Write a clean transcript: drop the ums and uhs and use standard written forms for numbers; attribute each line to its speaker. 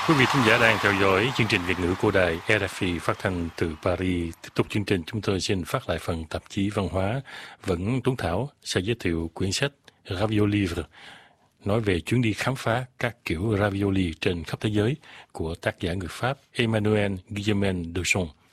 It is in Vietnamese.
Speaker 1: Quý vị thính giả đang theo dõi chương trình Việt ngữ của đài RFI phát thanh từ Paris. Tiếp tục chương trình, chúng tôi xin phát lại phần tạp chí văn hóa. Vẫn Tuấn Thảo sẽ giới thiệu quyển sách Raviolivre, nói về chuyến đi khám phá các kiểu ravioli trên khắp thế giới của tác giả người Pháp Emmanuel Guillemin Deschamps.